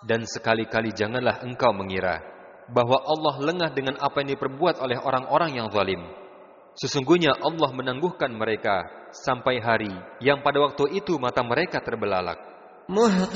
Dan sekali-kali janganlah engkau mengira bahwa Allah lengah dengan apa yang diperbuat oleh orang-orang yang zalim. Sesungguhnya Allah menangguhkan mereka sampai hari yang pada waktu itu mata mereka terbelalak.